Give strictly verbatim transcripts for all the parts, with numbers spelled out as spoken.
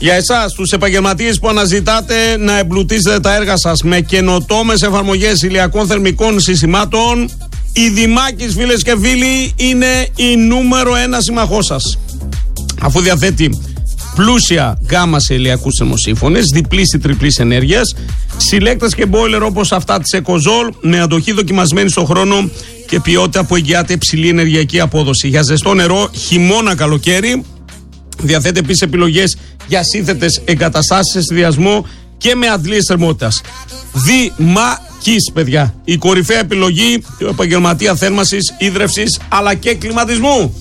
Για εσάς, τους επαγγελματίες που αναζητάτε να εμπλουτίσετε τα έργα σας με καινοτόμες εφαρμογές ηλιακών θερμικών συστημάτων, η Δημάκης, φίλες και φίλοι, είναι η νούμερο ένα σύμμαχός σας. Αφού διαθέτει πλούσια γκάμα σε ηλιακούς θερμοσύφωνες, διπλής ή τριπλής ενέργειας, συλλέκτες και μπόιλερ όπως αυτά της Ecozoll, με αντοχή δοκιμασμένη στον χρόνο και ποιότητα που εγγυάται υψηλή ενεργειακή απόδοση. Για ζεστό νερό, χειμώνα, καλοκαίρι. Διαθέτει επίσης επιλογές για σύνθετες εγκαταστάσεις σε συνδυασμό και με αντλίες θερμότητας. Δημάκης, παιδιά. Η κορυφαία επιλογή του επαγγελματία θέρμασης, ίδρευσης αλλά και κλιματισμού.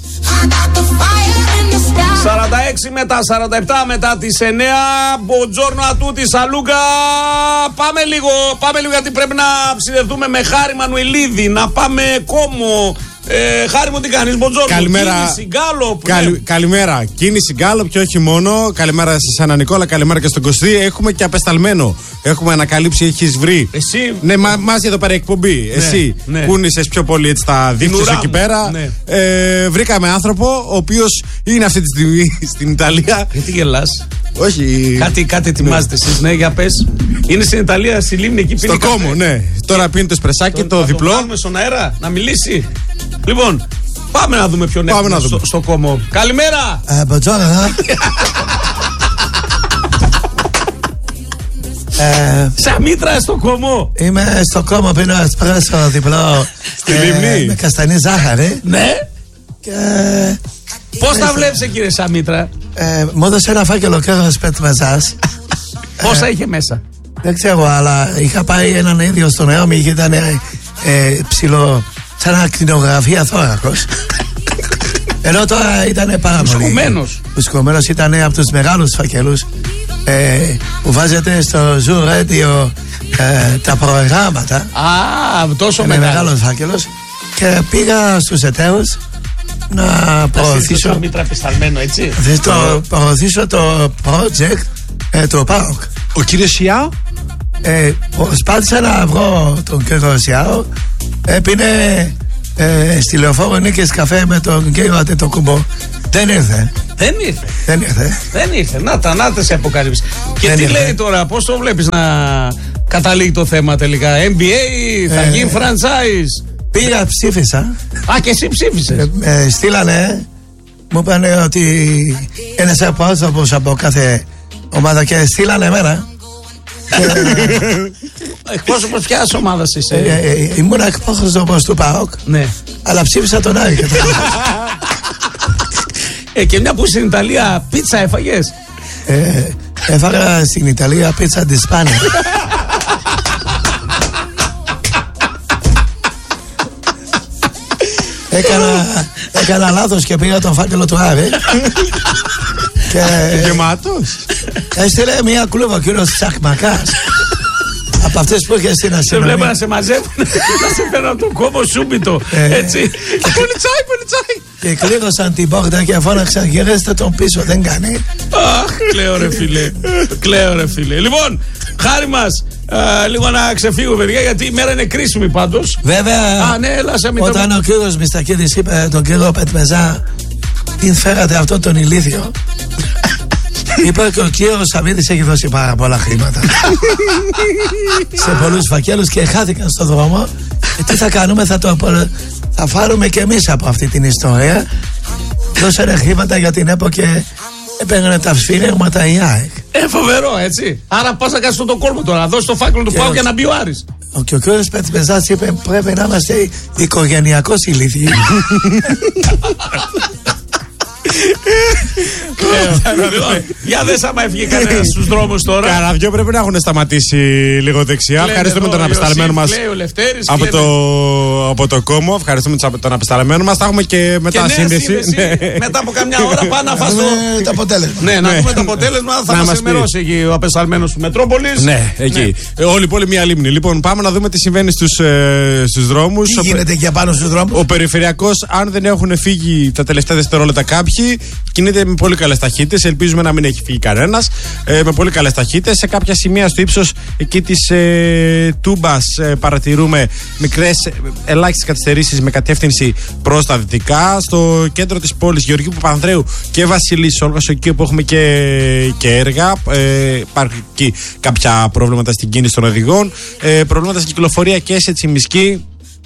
σαράντα έξι μετά, σαράντα επτά μετά τις εννιά. Μποτζόρνο ατούτη, σαλούγκα. Πάμε λίγο, πάμε λίγο γιατί πρέπει να ψηδευτούμε με Χάρη Μανουηλίδη. Να πάμε Κόμο. Ε, Χάρη μου, τι κάνεις, Μποτζόρνο? Καλημέρα. Κίνηση Γκάλοπ. Καλη, ναι. Καλημέρα. Κίνηση Γκάλοπ και όχι μόνο. Καλημέρα σε Ανά Νικόλα, καλημέρα και στον Κωστή. Έχουμε και απεσταλμένο. Έχουμε ανακαλύψει, έχεις βρει. Εσύ. Ναι, μα, μαζί εδώ πέρα εκπομπή. Ναι, εσύ ναι. Κούνησες πιο πολύ έτσι τα δίχτυα εκεί πέρα. Ναι. Ε, βρήκαμε άνθρωπο ο οποίος είναι αυτή τη στιγμή στην Ιταλία. Γιατί γελάς? Όχι. Κάτι, κάτι ετοιμάζετε ναι. εσείς, ναι, για πες. Είναι στην Ιταλία, στη λίμνη εκεί πίνει. Στο Κόμο, ναι. Τώρα πίνει το σπρεσάκι, το, το διπλό. Να το βάλουμε στον αέρα, να μιλήσει. Λοιπόν, πάμε να δούμε ποιον έχουμε στο, στο Κόμο. Καλημέρα! Ε, Μποτζόρνο. ε, Σαμίτρα στο Κόμο. Είμαι στο Κόμο, πίνω εσπρέσο διπλό. Στη λίμνη. Με καστανή ζάχαρη. Ναι. Και... Πώς τα βλέπεις, κύριε Σαμίτρα? Ε, μου έδωσε ένα φάκελο κέρδος πετμεζάς. Πόσα είχε μέσα? Δεν ξέρω, αλλά είχα πάει έναν ίδιο στο νέο μου και ήταν ε, ψηλό, σαν ακτινογραφία θώρακος. Ενώ τώρα ήταν πάρα πολύ. Σκομμένος. Ο σκομμένος ήταν από τους μεγάλους φακελούς ε, που βάζετε στο Zoo Radio ε, τα προγράμματα. Α, τόσο μεγάλο. μεγάλος. Μεγάλος φάκελος. Και πήγα στους εταίρους να προωθήσω. Να Μήτρα πισταλμένο, έτσι. Το προωθήσω το project ε, του ΠΑΟΚ. Ο κύριος Σιάο. Ε, προσπάθησα να βρω τον κύριο Σιάο. Έπινε ε, στη Λεωφόρο Νίκης καφέ με τον κύριο Αντετοκούμπο. Δεν ήρθε. Δεν ήρθε. Δεν ήρθε. Δεν ήρθε. Να τα νάτε σε αποκάλυψη. Και δεν τι ήρθε. λέει τώρα, πώς το βλέπεις να καταλήγει το θέμα τελικά? Εν μπι έι, θα ε, γίνει franchise? Πήγα, ψήφισα. Α, και εσύ ψήφισες? Ε, ε, στείλανε, μου είπανε ότι ένας πρόσωπος από κάθε ομάδα και στείλανε εμένα. Εκπρόσωπος ποιας ομάδας είσαι? Ε, ε, ε, ήμουν εκπρόσωπος του ΠΑΟΚ. Ναι. Αλλά ψήφισα τον Άρη. ε, και μια που στην Ιταλία πίτσα έφαγες? Ε, έφαγα στην Ιταλία πίτσα της Σπάνια. Έκανα, έκανα λάθος και πήγα τον φάκελο του Άρη. Και γεμάτος. έστειλε μια κλούβα ο κύριος Τσακμακάς. Από αυτές που είχε στην Σε αστυνομία. βλέπω να σε μαζεύουν, να σε φέρνω από τον κόμμα σούμπιτο. Έτσι. Πολυτσάι, πολυτσάι. Και κλείδωσαν την πόρτα και φώναξαν γυρίστε τον πίσω, δεν κάνει. Αχ, κλαίω ρε φίλε. Κλαίω ρε φίλε. Λοιπόν, Χάρη μας, α, λίγο να ξεφύγω παιδιά, γιατί η μέρα είναι κρίσιμη πάντως. Βέβαια, Α, ναι, έλα, σε μην όταν το... ο κύριος Μιστακίδης είπε τον κύριο Πετμεζά, τι φέρατε αυτό τον ηλίθιο. Είπε και ο κύριος Σαββίδης έχει δώσει πάρα πολλά χρήματα σε πολλούς φακέλους και χάθηκαν στον δρόμο. Και τι θα κάνουμε, θα, το, θα φάρουμε και εμείς από αυτή την ιστορία. Δώσανε χρήματα για την ΕΠΟ και έπαιρνε τα σφύρεγματα η ΑΕΚ. Ε, φοβερό, έτσι. Άρα πας να κάνεις τον κόλπο τώρα, να δώσεις το φάκελο του Πάου για να μπει ο Άρης. Ο, και ο κύριος Πετμεζάς είπε πρέπει να είμαστε οικογενειακός ηλίθιοι. Για δες άμα έφυγε κανένας στους δρόμους τώρα. Κάνα δυο πρέπει να έχουν σταματήσει λίγο δεξιά. Ευχαριστούμε τον απεσταλμένο μας από το, από το Κόμο. Ευχαριστούμε τον απεσταλμένο μας. Θα έχουμε και μετά σύνδεση. Μετά από καμιά ώρα πάμε να φας το αποτέλεσμα. Ναι, να δούμε το αποτέλεσμα. Θα μας ενημερώσει εκεί ο απεσταλμένος του Μετρόπολης. Ναι, εκεί. Όλη η πόλη μία λίμνη. Λοιπόν, πάμε να δούμε τι συμβαίνει στους δρόμους. Τι γίνεται και πάνω στους δρόμους? Ο περιφερειακός, αν δεν έχουν φύγει τα τελευταία δευτερόλεπτα κάποιοι, όχι. Κινείται με πολύ καλές ταχύτητες. Ελπίζουμε να μην έχει φύγει κανένας. Ε, με πολύ καλές ταχύτητες. Σε κάποια σημεία στο ύψος εκεί της ε, Τούμπας ε, παρατηρούμε μικρές ελάχιστες καθυστερήσεις με κατεύθυνση προς τα δυτικά. Στο κέντρο της πόλης Γεωργίου Παπανδρέου και Βασιλής Όλγας, εκεί όπου έχουμε και, και έργα. Ε, υπάρχει εκεί κάποια προβλήματα στην κίνηση των οδηγών. Ε, προβλήματα στην κυκλοφορία και σε Τσιμισκή,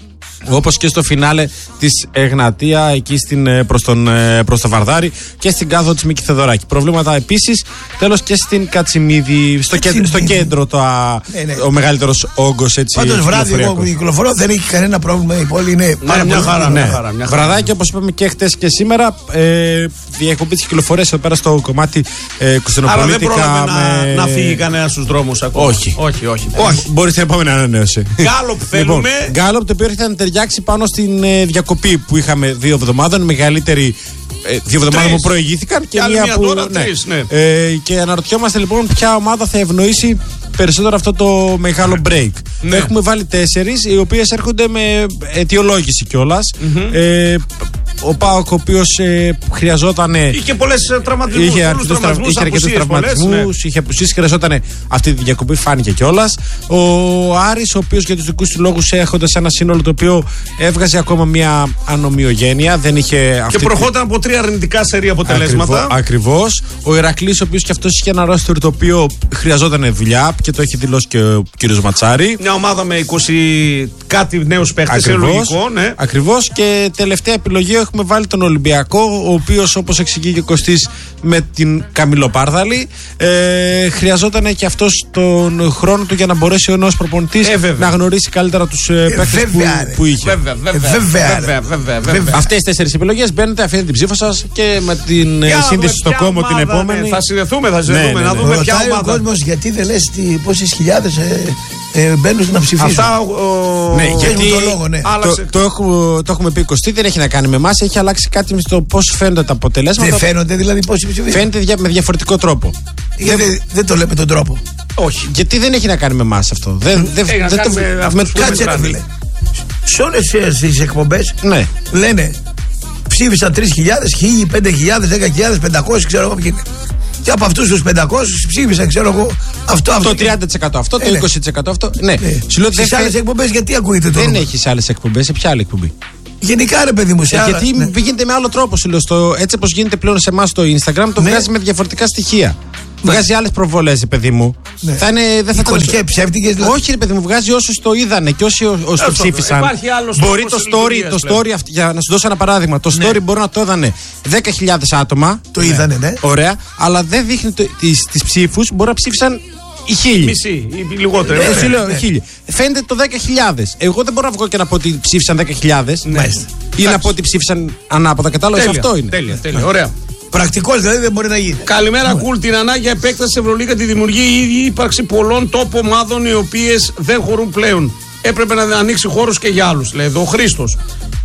όπως και στο φινάλε της Εγνατία, εκεί στην, προς, τον, προς το Βαρδάρι και στην κάδο της Μίκη Θεοδωράκη. Προβλήματα επίσης, τέλος, και στην Κατσιμίδη, στο, κέντρο, στο κέντρο το, ναι, ναι. ο μεγαλύτερος όγκος. Πάντως βράδυ εγώ που κυκλοφορώ δεν έχει κανένα πρόβλημα, η πόλη είναι πάρα ναι, πολύ χαρά. Ναι. Ναι. Βραδάκι, όπως είπαμε και χτες και σήμερα, ε, διακοπή της κυκλοφορίας εδώ πέρα στο κομμάτι ε, Κωνσταντινοπολίτικα. Άρα δεν με... να, να φύγει κανένα στους δρόμους ακόμα. Όχι. όχι, όχι. όχι. Μπορεί στην επόμενη ανανέωση. Γκάλοπ θέλουμε. Γκάλοπ, το οποίο έρχεται να ταιριάξει πάνω στην ε, διακοπή που είχαμε δύο εβδομάδων, μεγαλύτερη. Ε, δύο εβδομάδες που προηγήθηκαν και, και μία που. Τώρα, ναι. Τρεις, ναι. Ε, και αναρωτιόμαστε λοιπόν ποια ομάδα θα ευνοήσει περισσότερο αυτό το μεγάλο break. Ναι. Έχουμε βάλει τέσσερις, οι οποίες έρχονται με αιτιολόγηση κιόλας. Mm-hmm. Ε, ο ΠΑΟΚ, ο οποίος ε, χρειαζόταν. Είχε πολλές τραυματισμούς. Είχε αρκετούς τραυματισμούς, είχε απουσίες, χρειαζόταν αυτή τη διακοπή, φάνηκε κιόλας. Ο Άρης, ο οποίος για τους δικούς του λόγους έχοντας ένα σύνολο το οποίο έβγαζε ακόμα μια ανομοιογένεια. Δεν είχε αυτή και προχώταν από τρία αρνητικά σερί αποτελέσματα. Ακριβώς. Ο Ηρακλής, ο οποίος και αυτός είχε ένα ρόστερ το οποίο χρειαζόταν δουλειά και το έχει δηλώσει και ο κύριος Ματσάρη. Μια ομάδα με είκοσι κάτι νέους παίχτες. Ακριβώς. Ναι. Ακριβώς. Και τελευταία επιλογή έχουμε βάλει τον Ολυμπιακό, ο οποίος, όπως εξηγεί και ο Κωστής, με την Καμιλοπάρδαλη ε, χρειαζόταν και αυτός τον χρόνο του για να μπορέσει ο νέος προπονητής ε, να γνωρίσει καλύτερα τους ε, παίχτες ε, που, που είχε. Βέβαια, βέβαια, βέβαια, βέβαια, βέβαια, βέβαια. Αυτές τις τέσσερις επιλογές μπαίνετε, αφήνετε την ψήφο σας και με την ε, σύνδεση στο κόμμα την επόμενη. Ναι, θα συνδεθούμε, θα συνδεθούμε ναι, ναι, ναι, να δούμε ποια ομάδα. Ο κόσμος, γιατί δεν λες πόσες χιλιάδες ε, ε, μπαίνουν να ψηφίσουν. Αυτά, ο... ναι, γιατί το, λόγο, ναι. το, το, έχουμε, το έχουμε πει Κωστή, δεν έχει να κάνει με εμάς, έχει αλλάξει κάτι με το πώς φαίνονται τα αποτελέσματα. Δεν φαίνονται δηλαδή πόσοι ψηφίσουν. Φαίνεται δια, με διαφορετικό τρόπο. Γιατί δεν, δεν το λέμε τον τρόπο. Όχι. Γιατί δεν έχει να κάνει με εμάς αυτό. Δεν, δεν, δεν το, με, με, κάτσε να φίλε. Σε όλες τις εκπομπές ναι. λένε ψήφισαν τρεις χιλιάδες, χίλιοι, πέντε χιλιάδες, δέκα χιλιάδες, πεντακόσιοι, ξέρω εγώ ποιοι είναι. Και από αυτούς τους πεντακόσιους ψήφισαν, ξέρω εγώ, αυτό, αυτό. Το τριάντα τοις εκατό αυτό, το ε, είκοσι τοις εκατό αυτό. Ναι. ναι. Στις άλλες φε... εκπομπές γιατί ακούγεται το Δεν έχεις άλλες εκπομπές, σε ποια άλλη εκπομπή. Γενικά ρε παιδί μου, σε ε, άλλα, γιατί ναι. πηγαίνετε με άλλο τρόπο, σου λέω. Στο, έτσι όπως γίνεται πλέον σε εμάς στο Instagram, το ναι. βγάζει με διαφορετικά στοιχεία. Ναι. Βγάζει άλλες προβολές, παιδί μου. Ναι. Θα είναι, δεν θα Εικονικές, ψεύτικες. Δηλαδή. Όχι, ρε παιδί μου, βγάζει όσους το είδανε και όσοι, όσοι το ψήφισαν. Μπορεί το story, το story αυτή, για να σου δώσω ένα παράδειγμα, το story ναι. μπορεί να το είδανε δέκα χιλιάδες άτομα. Το ναι. είδανε, ναι. Ωραία, αλλά δεν δείχνει τις ψήφους, μπορεί να ψήφισαν οι χίλιοι. Μισή ή λιγότερο. Ε, σου λέω χίλιοι. Φαίνεται το δέκα χιλιάδες. Εγώ δεν μπορώ να βγω και να πω ότι ψήφισαν δέκα χιλιάδες. Ναι. Ή να πω ότι ψήφισαν ανάποδα. Κατάλαβες, αυτό είναι. Τέλεια, τέλεια. Ωραία. Πρακτικός δηλαδή δεν μπορεί να γίνει. Καλημέρα, Κουλ. Την ανάγκη επέκταση Ευρωλίγα τη δημιουργεί η ίδια ύπαρξη πολλών τόπο ομάδων οι οποίες δεν χωρούν πλέον. Έπρεπε να ανοίξει χώρος και για άλλους, λέει εδώ ο Χρήστος.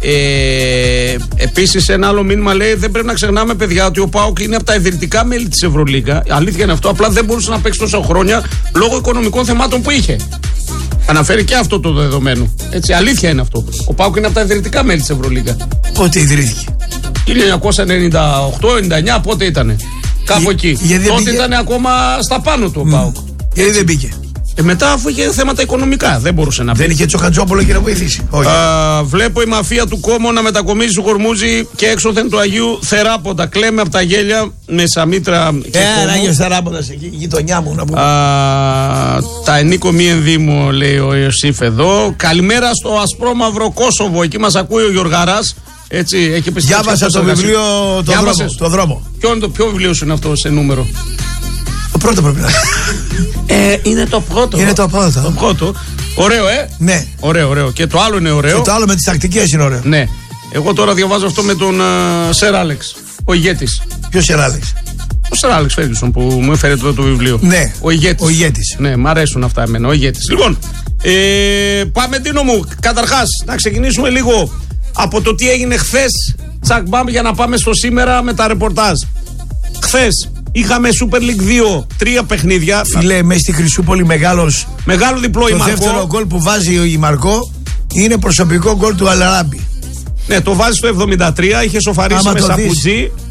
Ε, επίσης, ένα άλλο μήνυμα λέει: δεν πρέπει να ξεχνάμε, παιδιά, ότι ο ΠΑΟΚ είναι από τα ιδρυτικά μέλη της Ευρωλίγα. Αλήθεια είναι αυτό. Απλά δεν μπορούσε να παίξει τόσα χρόνια λόγω οικονομικών θεμάτων που είχε. Αναφέρει και αυτό το δεδομένο. Έτσι, αλήθεια είναι αυτό. Ο ΠΑΟΚ είναι από τα ιδρυτικά μέλη της Ευρωλίγα. Πότε ιδρύθηκε? χίλια εννιακόσια ενενήντα οκτώ ενενήντα εννιά, πότε ήτανε. Κάπου εκεί. Τότε ήταν ακόμα στα πάνω του ο ΠΑΟΚ. Γιατί δεν μπήκε? Ε, μετά, αφού είχε θέματα οικονομικά, δεν μπορούσε να πει. Δεν είχε Τσοχατζόπουλο και να βοηθήσει. Όχι. Α, βλέπω η μαφία του Κόμο να μετακομίζει του Χορμούζη και έξωθεν του Αγίου Θεράποντα. Κλαίμε από τα γέλια με Σαμίτρα και ε, Αγίου Θεράποντα, εκεί, η γειτονιά μου να πούμε. Α, τα ενίκο μη ενδύμου, λέει ο Ιωσήφ εδώ. Καλημέρα στο ασπρόμαυρο Κόσοβο, εκεί μας ακούει ο Γιωργαράς. Έτσι, έχει επιστρέψει. Διάβασα το βιβλίο το δρόμο, το δρόμο. Ποιο είναι το ποιο βιβλίο σου είναι αυτό σε νούμερο? Το πρώτο πρέπει να ε, είναι το πρώτο. Είναι το πρώτο. Το πρώτο. Ωραίο, ε. Ναι. Ωραίο, ωραίο. Και το άλλο είναι ωραίο. Και το άλλο με τις τακτικές είναι ωραίο. Ναι. Εγώ τώρα διαβάζω αυτό με τον uh, Σερ Άλεξ, ο ηγέτης. Ποιος Σερ Άλεξ? Ο Σερ Άλεξ Φέργκισον που μου έφερε το, το βιβλίο. Ναι. Ο ηγέτης. Ο ηγέτης. Ναι, μ' αρέσουν αυτά εμένα. Ο ηγέτης. Λοιπόν, ε, πάμε Τίνο μου. Καταρχάς, να ξεκινήσουμε λίγο από το τι έγινε χθες. Τσακ μπαμ για να πάμε στο σήμερα με τα ρεπορτάζ. Χθες είχαμε Super League δύο, τρία παιχνίδια. Φίλε, μέσα στη Χρυσούπολη μεγάλος. Μεγάλο διπλό η Μαρκό. Το δεύτερο γκολ που βάζει η Μαρκό είναι προσωπικό γκολ του Αλαράμπη. Ναι, το βάζει στο εβδομήντα τρία, είχε σοφαρίσει με Σαπουτζή.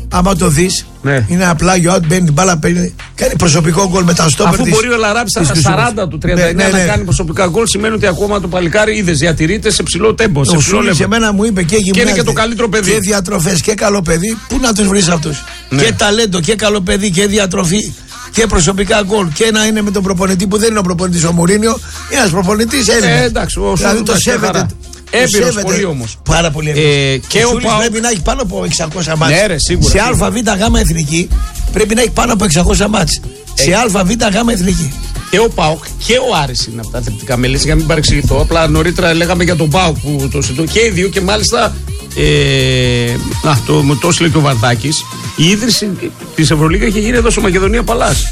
άμα το δεις, ναι. είναι ένα πλάγιο out, μπαίνει την μπάλα, παίρνει, κάνει προσωπικό γκολ με τα στόπερ. Αφού της, μπορεί ο Ελαράμπη στα σαράντα του τριάντα εννέα ναι, ναι, ναι. να κάνει προσωπικά γκολ, σημαίνει ότι ακόμα το παλικάρι είδες διατηρείται σε ψηλό τέμπο. Σε ψηλό level. Σε μένα μου είπε και γυμνάστη. Και είναι και το καλύτερο παιδί. Και διατροφές και καλό παιδί. Πού να τους βρεις αυτούς. Ναι. Και ταλέντο και καλό παιδί και διατροφή. Και προσωπικά γκολ. Και να είναι με τον προπονητή που δεν είναι ο προπονητής ο Μουρίνιο. Είναι ένας προπονητής Έλληνας. Ε, εντάξει, ο δηλαδή το σέβεται. Έμπειρος πολύ όμως. Πάρα πολύ έμπειρος. Ε, και ο, ο Πάοκ πρέπει να έχει πάνω από εξακόσια μάτς. Ναι, ρε, σίγουρα. Σε ΑΒ Γ Εθνική πρέπει να έχει πάνω από εξακόσια μάτς. Ε. Σε ΑΒ Γ Εθνική. Και ο ΠΑΟΚ και ο Άρης είναι από τα θετικά μελίσια, για να μην παρεξηγηθώ. Απλά νωρίτερα λέγαμε για τον ΠΑΟΚ που το συντώ. Και οι δύο και μάλιστα. Ε, να, το, το έστειλε και ο Βαρδάκης. Η ίδρυση της Ευρωλίγα είχε γίνει εδώ στο Μακεδονία Παλάς.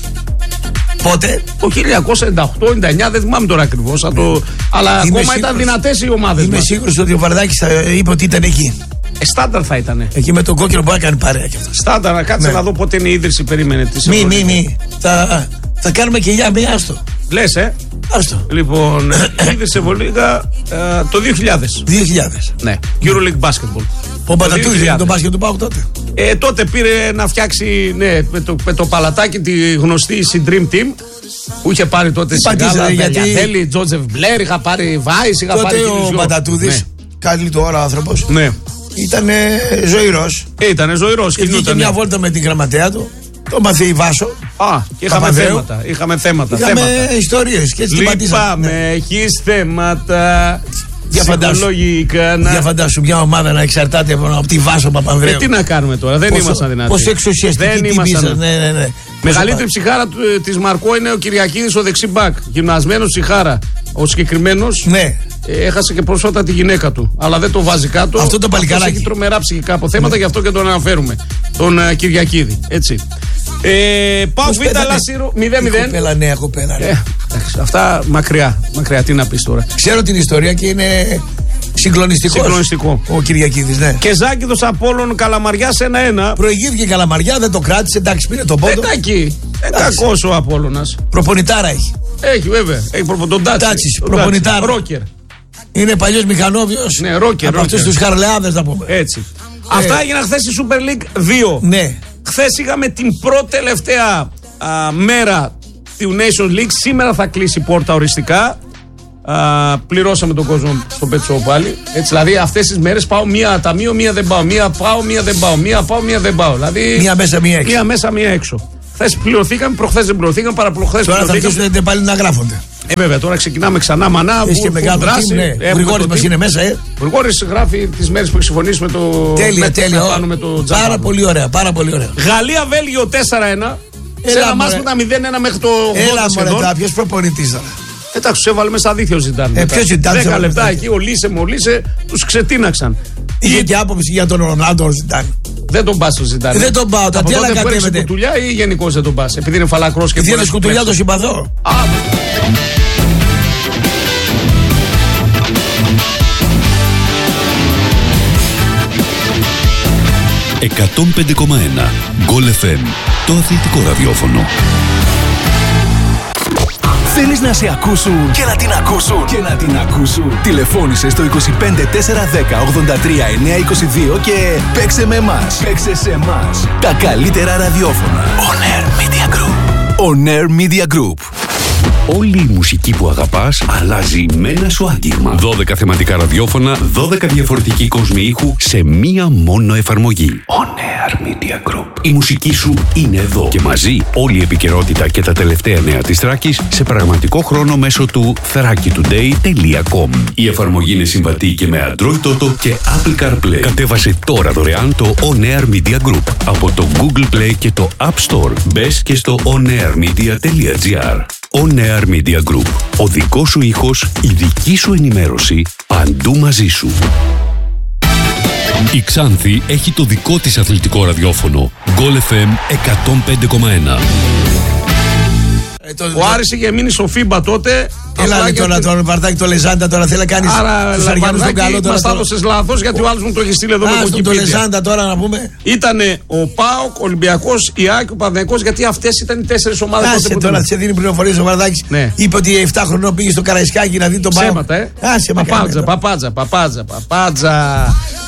Πότε? Το χίλια εννιακόσια ενενήντα οκτώ ενενήντα εννέα, δεν θυμάμαι τώρα ακριβώς. Ναι. Το, αλλά είμαι ακόμα σίγουρος, ήταν δυνατές οι ομάδες. Είμαι σίγουρος ότι ο Βαρδάκης θα είπε ότι ήταν εκεί. Ε, στάνταρ θα ήταν. Εκεί με τον κόκκινο που έκανε παρέα και αυτό. Στάνταρ, να κάτσε ναι. να δω πότε είναι η ίδρυση, περίμενε. Της μη, μη, μη. Θα, θα κάνουμε και για μία, άστο. Λες, ε. Άστο. Λοιπόν, η ίδρυση Ευρωλίγα ε, το δύο χιλιάδες. δύο χιλιάδες. Ναι, EuroLeague Basketball. Ο Πατατούδης είναι τον μπάσκετ του ΠΑΟΚ τότε. Ε, τότε πήρε να φτιάξει ναι, με, το, με το παλατάκι τη γνωστή Dream Team που είχε πάρει τότε Σιγκάλα, Βελιαδέλη, Τζότζεφ Μπλερ, είχα πάρει Βάις, είχα τότε πάρει ο Πατατούδης, ναι. καλή του ώρα άνθρωπος, ναι. ήταν ζωηρός. Ε, ήταν ζωηρός. Και βγήκε μια βόλτα με την γραμματέα του, το μαθαίει Βάσο. Α, και είχαμε θέματα, είχαμε θέματα. Είχαμε θέματα. ιστορίες και έτσι την πατήσαμε. Λυπάμαι, έχεις θέματα. Για φαντάσου, να... για φαντάσου μια ομάδα να εξαρτάται από τη Βάσο Παπανδρέου. Ε, τι να κάνουμε τώρα, δεν πόσο, ήμασταν δυνατοί. Πόσο εξουσιαστική τιμήσα. Ναι, ναι, ναι. Μεγαλύτερη ψυχάρα της Μαρκό είναι ο Κυριακίδης, ο δεξί μπακ. Γυμνασμένος ψυχάρα. Ο συγκεκριμένος ναι. έχασε και πρόσφατα τη γυναίκα του. Αλλά δεν το βάζει κάτω. Αυτό το παλικάράκι. Έχει τρομερά ψυχικά αποθέματα, ναι. γι' αυτό και τον αναφέρουμε. Τον uh, Κυριακίδη. Έτσι. Ε, Πάω Β' Λάσιρο μηδέν μηδέν. Κοπέλα, νέα κοπέλα. Ε, αυτά μακριά. Μακριά, τι να πεις τώρα. Ξέρω την ιστορία και είναι συγκλονιστικός. Συγκλονιστικό. Ο Κυριακίδης, ναι. Και Ζάκηδος Απόλλων Καλαμαριάς ένα ένα. Προηγήθηκε η Καλαμαριά, δεν το κράτησε. Εντάξει, πήρε τον πόντο. Εντάξει. Ε, κακός ο Απόλλωνας. Προπονητάρα έχει. Έχει, βέβαια. Έχει προπο... Τάτσι. Προπονητάρα. Ρόκερ. Είναι παλιός μηχανόβιος. Ναι, ρόκερ. Από αυτούς τους χαρλεάδες να πούμε. Έτσι. Ε. Αυτά έγιναν χθες στη Super League δύο. Ναι. Χθες είχαμε την πρώτη τελευταία α, μέρα του Nations League. Σήμερα θα κλείσει η πόρτα οριστικά. Α, πληρώσαμε τον κόσμο στο Πετσό πάλι. Έτσι, δηλαδή αυτές τις μέρες πάω μία ταμείο, μία δεν πάω. Μία πάω, μία δεν πάω. Μία πάω, μία δεν πάω. Δηλαδή, μία μέσα, μία έξω. Μία μέσα, μία έξω. Χθες πληρωθήκαμε, προχθές δεν πληρωθήκαμε, παραπλοχθές τώρα θα αρχίσουν πάλι να γράφονται. Ε, βέβαια, τώρα ξεκινάμε ξανά μανά. Έχει και μεγάλο δράση. Ναι. Ο Γρηγόρης μας είναι μέσα, ε. Ο Γρηγόρης γράφει τις μέρες που έχει συμφωνήσει με το. Τέλεια, τέλεια. Με το πάρα πολύ ωραία, πάρα πολύ ωραία. Γαλλία-Βέλγιο τέσσερα ένα. Σε ένα μάτς με τα μηδέν ένα μέχρι το ογδόντα. Έλα, μωρέ, ποιος προπονητής τώρα. Εντάξει, τους έβαλε μέσα δίθιο Ζιντάν. Ε, ποιος Ζιντάν. δέκα λεπτά εκεί, ο Λίσε με ο Λίσε, τους ξετίναξαν. Είχε και άποψη για τον Ρονάλντο Ζιντάν. Δεν τον πα στο Ζιντάν. Δεν τον πάω, τα τέλα κατέβαινε. Κουτουλιά ή γενικώς δεν τον πα. Επειδή είναι φαλακρός και επειδή είναι σκουτουλιά το συμπαθώ. εκατόν πέντε κόμμα ένα Γκολ εφ εμ, το αθλητικό ραδιόφωνο. Θέλεις να σε ακούσουν και να την ακούσουν και να την ακούσουν. Τηλεφώνησε στο είκοσι πέντε τέσσερα δέκα ογδόντα τρία εννιακόσια είκοσι δύο και παίξε με εμάς. Παίξε σε εμάς. Τα καλύτερα ραδιόφωνα. On Air Media Group. On Air Media Group. Όλη η μουσική που αγαπάς αλλάζει με ένα σου άγγιγμα. δώδεκα θεματικά ραδιόφωνα, δώδεκα διαφορετικοί κόσμοι ήχου σε μία μόνο εφαρμογή. On Air Media Group. Η μουσική σου είναι εδώ και μαζί όλη η επικαιρότητα και τα τελευταία νέα της Θράκης σε πραγματικό χρόνο μέσω του θράκη τουντέι τελεία κομ. Η εφαρμογή είναι συμβατή και με Android Auto και Apple CarPlay. Κατέβασε τώρα δωρεάν το On Air Media Group από το Google Play και το App Store. Μπες και στο onairmedia τελεία gr. On Air Media Group. Ο δικός σου ήχος, η δική σου ενημέρωση, παντού μαζί σου. Η Ξάνθη έχει το δικό της αθλητικό ραδιόφωνο. Γκολ εφ εμ εκατόν πέντε κόμμα ένα. Ε, το, ο Άρης είχε μείνει στο Φίμπα τότε. Έλα τώρα τον Βαρδάκη, το Λεζάντα τώρα θέλει να κάνει. Άρα Βαρδάκη μας τα έδωσες λάθος γιατί ο άλλος μου το έχει στείλει εδώ με το το Λεζάντα τώρα να πούμε. Ήτανε ο ΠΑΟΚ, ο Ολυμπιακός, η ΑΕΚ, ο Παναθηναϊκός, γιατί αυτές ήταν οι τέσσερις ομάδες. Άσε τώρα, σε δίνει πληροφορίες ο Βαρδάκης. Ναι. Είπε ότι εφτά χρονών πήγε στο Καραϊσκάκι να δει τον ΠΑΟΚ. Ψέματα, ε. Άσε παπάτζα, παπάτζα, παπάτζα, παπάτζα.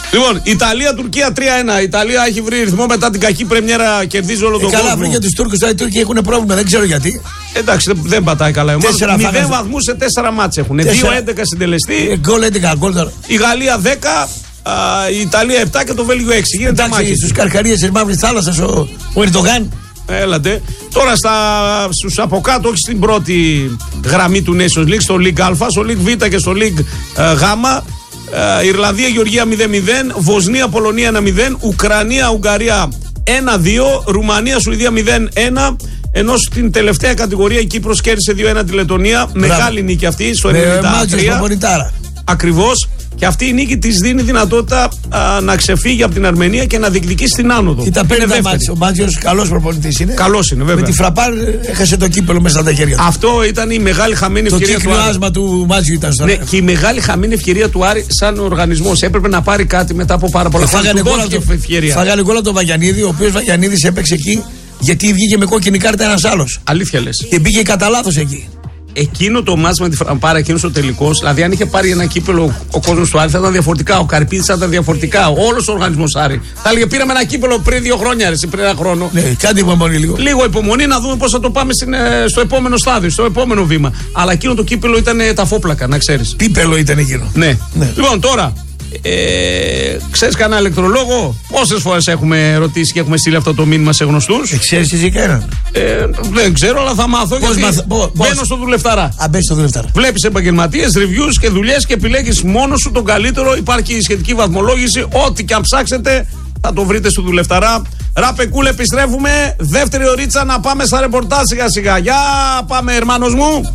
Λοιπόν, Ιταλία-Τουρκία τρία ένα. Η Ιταλία έχει βρει ρυθμό μετά την κακή πρεμιέρα, κερδίζει όλο τον ε, κόσμο. Καλά, βρήκε τους Τούρκους, τώρα οι Τούρκοι έχουν πρόβλημα, δεν ξέρω γιατί. Εντάξει, δεν, δεν πατάει καλά. μηδέν βαθμούς σε τέσσερα μάτς έχουν. δύο έντεκα συντελεστή. Γκολ έντεκα γκολ τώρα. Η Γαλλία δέκα, α, η Ιταλία επτά και το Βέλγιο έξι. Γίνεται εντάξει, στους καρχαρίες της Μαύρης Θάλασσας ο, ο Ερντογάν. Έλατε. Τώρα στα, στους από κάτω, όχι στην πρώτη γραμμή του Nations League, στο League Α, στο League Β και στο League ε, Γ. Ε, Ιρλανδία, Γεωργία μηδέν μηδέν, Βοσνία, Πολωνία ένα μηδέν, Ουκρανία, Ουγγαρία ένα δύο, Ρουμανία, Σουηδία μηδέν ένα. Ενώ στην τελευταία κατηγορία η Κύπρος κέρδισε δύο ένα τη Λετωνία. Μεγάλη νίκη αυτή στο ενενήντα τρία. Ακριβώς. Και αυτή η νίκη της δίνει δυνατότητα α, να ξεφύγει από την Αρμενία και να διεκδικήσει την άνοδο. Κοίτα, παίρνει τα μάτια. Ο Μάτζιος καλός προπονητής είναι. Καλός είναι, βέβαια. Με τη Φραπάρ έχασε το κύπελο μέσα στα χέρια του. Αυτό ήταν η μεγάλη χαμένη ευκαιρία του Άρη. Το κύκλιο του Μάτζιου ήταν στο. Ναι, και η μεγάλη χαμένη ευκαιρία του Άρη σαν οργανισμός. Έπρεπε να πάρει κάτι μετά από πάρα πολλά χρόνια. Φάγανε γκολ από τον Βαγιανίδη, ο οποίος Βαγιανίδης έπαιξε εκεί γιατί βγήκε με κόκκινη κάρτα ένας άλλος. Αλήθεια λες. Και μπήκε κατά λάθος εκεί. Εκείνο το μάτς με τη Φραμπάρα, εκείνο ο τελικός, δηλαδή αν είχε πάρει ένα κύπελο ο κόσμος του Άρη θα ήταν διαφορετικά. Ο Καρπίδης θα ήταν διαφορετικά. Όλος ο οργανισμός Άρη. Θα έλεγε πήραμε ένα κύπελο πριν δύο χρόνια, ρε, πριν ένα χρόνο. Ναι, κάντε υπομονή λίγο. Λίγο υπομονή να δούμε πώς θα το πάμε στην, στο επόμενο στάδιο, στο επόμενο βήμα. Αλλά εκείνο το κύπελο ήταν τα φόπλακα, να ξέρεις. Πίπελο ήταν εκείνο. Ναι. ναι. Λοιπόν, τώρα. Ε, ξέρεις κανένα ηλεκτρολόγο? Πόσες φορές έχουμε ρωτήσει και έχουμε στείλει αυτό το μήνυμα σε γνωστούς? Ε, ξέρεις εσύ κανέναν? Ε, δεν ξέρω, αλλά θα μάθω. Πώς γιατί μαθ, πώς, μπαίνω στο δουλευταρά. Α, μπαίνεις στο δουλευταρά. Βλέπεις επαγγελματίες, reviews και δουλειές και επιλέγεις μόνος σου τον καλύτερο. Υπάρχει η σχετική βαθμολόγηση. Ό,τι και αν ψάξετε θα το βρείτε στο δουλευταρά. Ράπε κούλ, επιστρέφουμε. Δεύτερη ωρίτσα να πάμε στα ρεπορτάζ σιγά σιγά. Για πάμε, ερμάνος μου.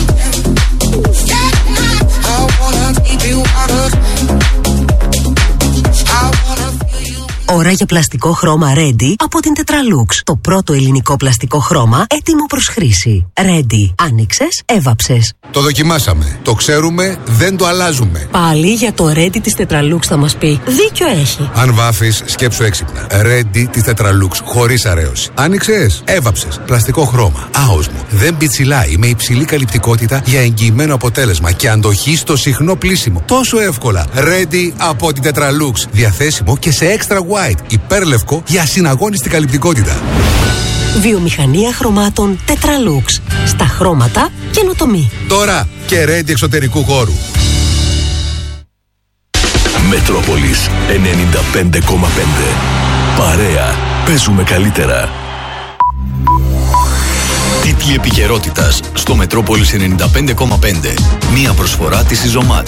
Ώρα για πλαστικό χρώμα Ready από την Tetralux. Το πρώτο ελληνικό πλαστικό χρώμα έτοιμο προς χρήση. Ready. Άνοιξες, έβαψες. Το δοκιμάσαμε. Το ξέρουμε, δεν το αλλάζουμε. Πάλι για το Ready της Tetralux θα μας πει. Δίκιο έχει. Αν βάφεις, σκέψου έξυπνα. Ready της Tetralux, χωρίς αρέωση. Άνοιξες, έβαψες. Πλαστικό χρώμα. Άοσμο. Δεν πιτσιλάει, με υψηλή καλυπτικότητα για εγγυημένο αποτέλεσμα και αντοχή στο συχνό πλύσιμο. Τόσο εύκολα. Ready από την Tetralux. Διαθέσιμο και σε extra white, υπέρλευκο για ασυναγώνιστη καλυπτικότητα. Βιομηχανία χρωμάτων Tetralux. Στα χρώματα καινοτομή. Τώρα και Ready εξωτερικού χώρου. Μετρόπολης ενενήντα πέντε κόμμα πέντε. Παρέα. Παίζουμε καλύτερα. Τίτλοι επικαιρότητας στο Μετρόπολης ενενήντα πέντε κόμμα πέντε. Μία προσφορά της Ιζωμάτ.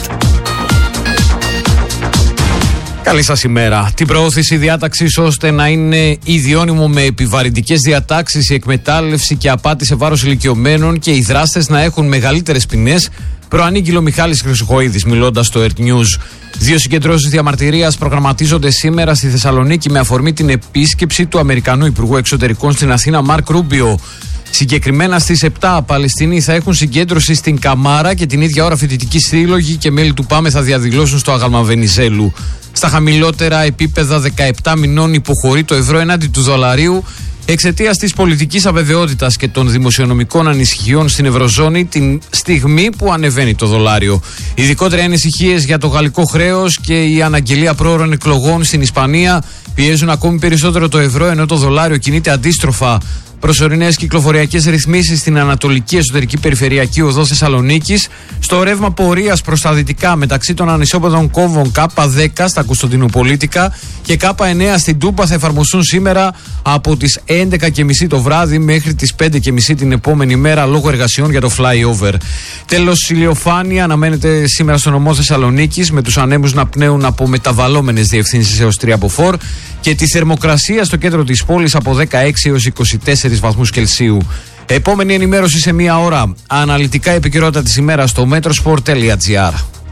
Καλή σας ημέρα. Την προώθηση διάταξης ώστε να είναι ιδιώνυμο με επιβαρυντικές διατάξεις η εκμετάλλευση και απάτη σε βάρος ηλικιωμένων και οι δράστες να έχουν μεγαλύτερες ποινές, προανήγγειλε ο Μιχάλης Χρυσοχοΐδης μιλώντας στο Earth News. Δύο συγκεντρώσεις διαμαρτυρίας προγραμματίζονται σήμερα στη Θεσσαλονίκη με αφορμή την επίσκεψη του Αμερικανού Υπουργού Εξωτερικών στην Αθήνα, Μαρκ Ρούμπιο. Συγκεκριμένα στις επτά Παλαιστινοί θα έχουν συγκέντρωση στην Καμάρα και την ίδια ώρα φοιτητικοί σύλλογοι και μέλη του ΠΑΜΕ θα διαδηλώσουν στο Άγαλμα Βενιζέλου. Στα χαμηλότερα επίπεδα δεκαεπτά μηνών υποχωρεί το ευρώ ενάντια του δολαρίου εξαιτίας της πολιτικής αβεβαιότητας και των δημοσιονομικών ανησυχιών στην Ευρωζώνη την στιγμή που ανεβαίνει το δολάριο. Ειδικότερα ανησυχίες για το γαλλικό χρέος και η αναγγελία πρόωρων εκλογών στην Ισπανία πιέζουν ακόμη περισσότερο το ευρώ ενώ το δολάριο κινείται αντίστροφα. Προσωρινές κυκλοφοριακές ρυθμίσεις στην Ανατολική Εσωτερική Περιφερειακή Οδό Θεσσαλονίκης, στο ρεύμα πορείας προς τα δυτικά μεταξύ των ανισόπεδων κόμβων Κ δέκα στα Κωνσταντινοπολίτικα και Κ εννέα στην Τούμπα θα εφαρμοστούν σήμερα από τις έντεκα και μισή το βράδυ μέχρι τις πέντε και μισή την επόμενη μέρα λόγω εργασιών για το flyover. Τέλος, ηλιοφάνεια αναμένεται σήμερα στο νομό Θεσσαλονίκης με τους ανέμους να πνέουν από μεταβαλλόμενες διευθύνσεις έως τρία από φορ και τη θερμοκρασία στο κέντρο της πόλης από δεκαέξι έως είκοσι τέσσερις βαθμούς Κελσίου. Επόμενη ενημέρωση σε μία ώρα. Αναλυτικά επικαιρότητα της ημέρας στο metrosport τελεία gr.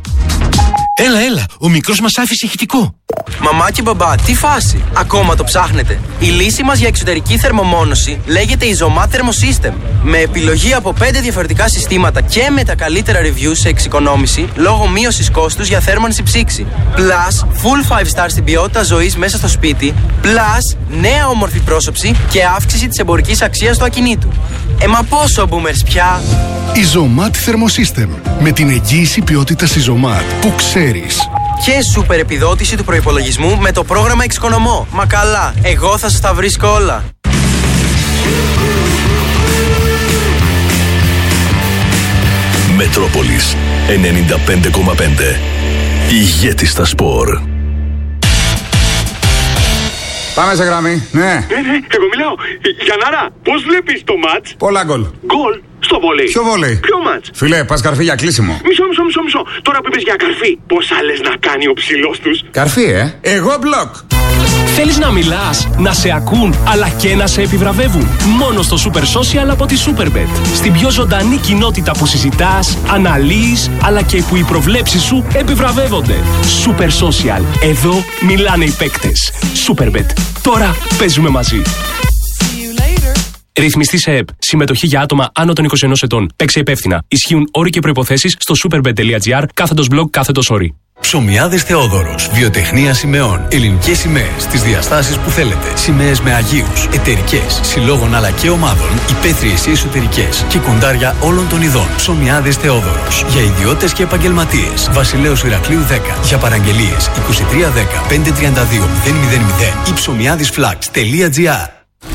Έλα, έλα, ο μικρός μας άφησε ηχητικό. Μαμά και μπαμπά, τι φάση, ακόμα το ψάχνετε? Η λύση μας για εξωτερική θερμομόνωση λέγεται Izomat Thermosystem. Με επιλογή από πέντε διαφορετικά συστήματα και με τα καλύτερα reviews σε εξοικονόμηση λόγω μείωσης κόστους για θέρμανση ψήξη. Plus, full five star στην ποιότητα ζωής μέσα στο σπίτι. Plus, νέα όμορφη πρόσωψη και αύξηση της εμπορικής αξίας του ακινήτου. Ε, μα πόσο boomers πια! Izomat Thermosystem. Με την εγγύηση ποιότητας Izomat που ξέρεις. και σούπερ επιδότηση του προϋπολογισμού με το πρόγραμμα Εξοικονομώ. Μα καλά, εγώ θα σας τα βρίσκω όλα. Μετρόπολης ενενήντα πέντε κόμμα πέντε. Ηγέτη στα σπορ. Πάμε σε γραμμή. Ναι. Ναι, ναι, εγώ μιλάω. Γιαννάρα, πώς βλέπεις το μάτς? Πολλά γκολ. Γκολ στο βολέι. Ποιο βολέι? Ποιο μάτς? Φιλέ, πας καρφί για κλείσιμο. Μισό, μισό, μισό, μισό. Τώρα που είπες για καρφί, πόσα λες να κάνει ο ψηλός τους? Καρφί, ε. Εγώ μπλοκ. Θέλεις να μιλάς, να σε ακούν, αλλά και να σε επιβραβεύουν? Μόνο στο Super Social από τη Superbet. Στην πιο ζωντανή κοινότητα που συζητάς, αναλύεις, αλλά και που οι προβλέψεις σου επιβραβεύονται. Super Social. Εδώ μιλάνε οι παίκτες. Superbet. Τώρα παίζουμε μαζί. Ρυθμιστή σε ΕΠ. Συμμετοχή για άτομα άνω των είκοσι ενός ετών. Παίξε υπεύθυνα. Ισχύουν όροι και προϋποθέσεις στο superbet.gr κάθετος blog κάθετος όροι. Ψωμιάδες Θεόδωρος. Βιοτεχνία σημαίων. Ελληνικές σημαίες στις διαστάσεις που θέλετε. Σημαίες με αγίους, εταιρικές, συλλόγων αλλά και ομάδων, υπαίθριες ή εσωτερικές και κοντάρια όλων των ειδών. Ψωμιάδες Θεόδωρος. Για ιδιώτες και επαγγελματίες. Βασιλέως Ηρακλείου δέκα. Για παραγγελίες είκοσι τρία δέκα πεντακόσια τριάντα δύο μηδέν μηδέν μηδέν ή ψωμιάδισflax.gr.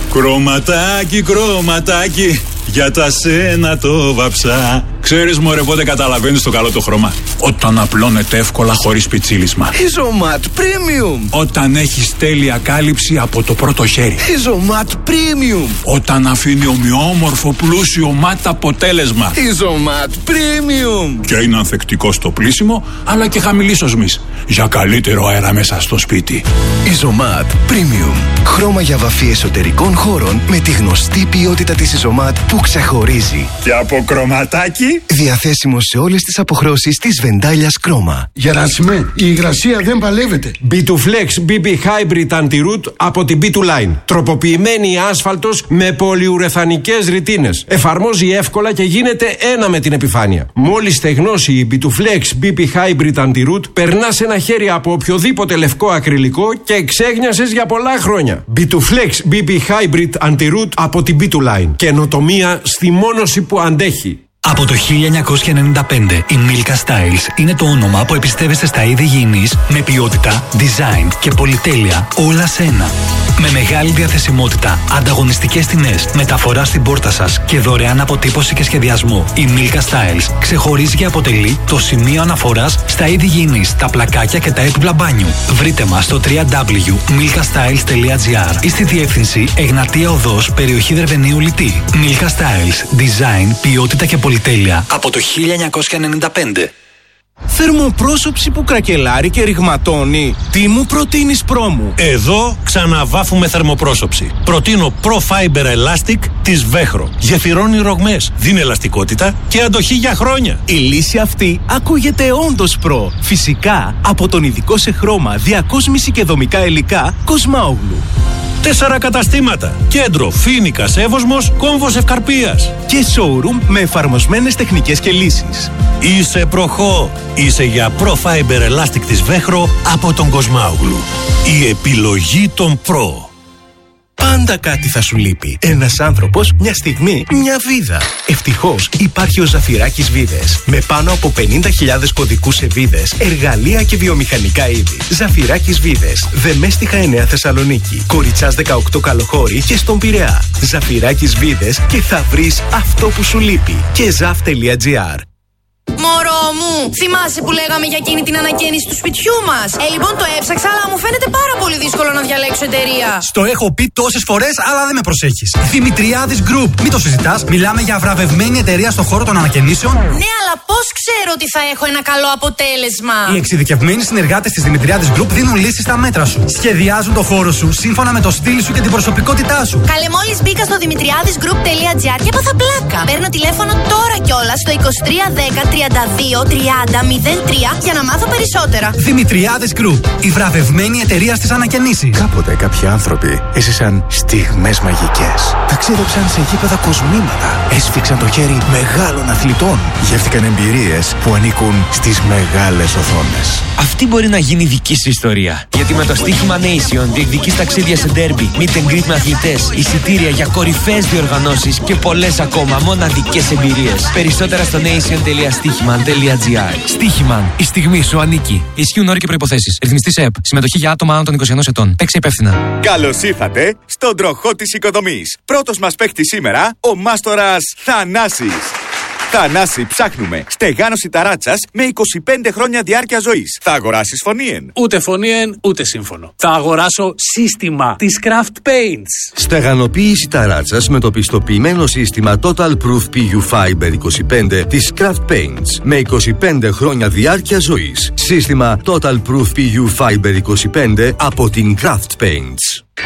Κρωματάκι, κρωματάκι, για τα σένα το βαψά. Ξέρεις μωρέ πότε καταλαβαίνεις το καλό το χρώμα? Όταν απλώνεται εύκολα χωρίς πιτσίλισμα. Ιζωμάτ Premium. Όταν έχεις τέλεια κάλυψη από το πρώτο χέρι. Ιζωμάτ Premium. Όταν αφήνει ομοιόμορφο πλούσιο μάτ αποτέλεσμα. Ιζωμάτ Premium. Και είναι ανθεκτικό στο πλύσιμο αλλά και χαμηλής οσμής. Για καλύτερο αέρα μέσα στο σπίτι. Ιζωμάτ Premium. Χρώμα για βαφή εσωτερικών χώρων με τη γνωστή ποιότητα της Ιζωμάτ που ξεχωρίζει. Και από κρωματάκι. Διαθέσιμο σε όλες τις αποχρώσεις της Βεντάλιας Κρόμα. Γεράσιμε, η υγρασία δεν παλεύεται. μπι τού Flex μπι πι Hybrid Anti-Root από την μπι τού Line. Τροποποιημένη άσφαλτος με πολυουρεθανικές ρητίνες. Εφαρμόζει εύκολα και γίνεται ένα με την επιφάνεια. Μόλις στεγνώσει η μπι τού Flex μπι πι Hybrid Anti-Root, περνάς ένα χέρι από οποιοδήποτε λευκό ακριλικό και εξέγνιασες για πολλά χρόνια. μπι τού Flex μπι πι Hybrid Anti-Root από την μπι τού Line. Καινοτομία στη μόνωση που αντέχει. Από το χίλια εννιακόσια ενενήντα πέντε η Milka Styles είναι το όνομα που εμπιστεύεστε στα είδη υγιεινής με ποιότητα, design και πολυτέλεια όλα σε ένα. Με μεγάλη διαθεσιμότητα, ανταγωνιστικές τιμές, μεταφορά στην πόρτα σας και δωρεάν αποτύπωση και σχεδιασμό, η Milka Styles ξεχωρίζει και αποτελεί το σημείο αναφοράς στα είδη υγιεινής, τα πλακάκια και τα έπιπλα μπάνιου. Βρείτε μας στο double-u double-u double-u τελεία milka styles τελεία gr ή στη διεύθυνση Εγνατία Οδός, περιοχή Δερβενίου Λιτή. Milka Styles, design, ποιότητα και πολυτέλεια από το χίλια εννιακόσια ενενήντα πέντε. Θερμοπρόσωψη που κρακελάρει και ρηγματώνει. Τι μου προτείνεις πρόμου? Εδώ ξαναβάφουμε θερμοπρόσωψη. Προτείνω Pro Fiber Elastic της Βέχρο. Γεφυρώνει ρογμές, δίνει ελαστικότητα και αντοχή για χρόνια. Η λύση αυτή ακούγεται όντως προ. Φυσικά από τον ειδικό σε χρώμα, διακόσμηση και δομικά υλικά Κοσμάογλου. Τέσσερα καταστήματα. Κέντρο Φοίνικας Εύωσμος, Κόμβος Ευκαρπίας. Και showroom με εφαρμοσμένες τεχνικές και λύσεις. Είσαι προχώ. Είσαι για Pro Fiber Elastic της Βέχρο από τον Κοσμάογλου. Η επιλογή των Pro. Πάντα κάτι θα σου λείπει. Ένας άνθρωπος, μια στιγμή, μια βίδα. Ευτυχώς υπάρχει ο Ζαφυράκης Βίδες. Με πάνω από πενήντα χιλιάδες κωδικούς σε βίδες, εργαλεία και βιομηχανικά είδη. Ζαφυράκης Βίδες. Δεμέστιχα εννέα Θεσσαλονίκη. Κοριτσάς δεκαοκτώ Καλοχώρη και στον Πειραιά. Ζαφυράκης Βίδες και θα βρεις αυτό που σου λείπει. Και ζαφ τελεία τζι άρ. Μωρό μου, θυμάσαι που λέγαμε για εκείνη την ανακαίνιση του σπιτιού μας? Ε, λοιπόν το έψαξα, αλλά μου φαίνεται πάρα πολύ δύσκολο να διαλέξω εταιρεία. Στο έχω πει τόσες φορές, αλλά δεν με προσέχεις. Δημητριάδης Group. Μην το συζητάς. Μιλάμε για βραβευμένη εταιρεία στον χώρο των ανακαινήσεων. Ναι, αλλά πώς ξέρω ότι θα έχω ένα καλό αποτέλεσμα? Οι εξειδικευμένοι συνεργάτες της Δημητριάδης Group δίνουν λύσεις στα μέτρα σου. Σχεδιάζουν το χώρο σου σύμφωνα με το στυλ σου και την προσωπικότητά σου. Καλέ, μόλις μπήκα στο δημητριάδισgroup τελεία τζι άρ και έπαθα πλάκα. Παίρνω τηλέφωνο τώρα κιόλας στο είκοσι τρία δέκα τριάντα δύο τριάντα μηδέν τρία για να μάθω περισσότερα. Δημητριάδης Group, η βραβευμένη εταιρεία στις ανακαινήσεις. Κάποτε κάποιοι άνθρωποι έζησαν στιγμές μαγικές. Ταξίδεψαν σε γήπεδα κοσμήματα. Έσφιξαν το χέρι μεγάλων αθλητών. Γεύτηκαν εμπειρίες που ανήκουν στις μεγάλες οθόνες. αυτή μπορεί να γίνει δική σου ιστορία. Γιατί με το στοίχημα Nation διεκδικείς ταξίδια σε ντέρμπι, meet and greet με αθλητές, εισιτήρια για κορυφαίες διοργανώσεις και πολλές ακόμα μοναδικές εμπειρίες. Περισσότερα στο nation τελεία στοίχημαν τελεία gr. Στοίχημαν, η στιγμή σου ανήκει. Ισχύουν όροι και προϋποθέσεις. Ρυθμιστής ΕΕΠ. Συμμετοχή για άτομα άνω των είκοσι ενός ετών. Παίξε υπεύθυνα. Καλώς ήρθατε στον τροχό της οικοδομής. Πρώτος μας παίκτης σήμερα, ο μάστορας Θανάσης. Θανάση, ψάχνουμε στεγάνωση ταράτσας με είκοσι πέντε χρόνια διάρκεια ζωής. Θα αγοράσεις φωνήεν? Ούτε φωνήεν, ούτε σύμφωνο. Θα αγοράσω σύστημα της Craft Paints. Στεγανοποίηση ταράτσας με το πιστοποιημένο σύστημα Total Proof πι γιου Fiber είκοσι πέντε της Craft Paints με είκοσι πέντε χρόνια διάρκεια ζωής. Σύστημα Total Proof πι γιου Fiber είκοσι πέντε από την Craft Paints.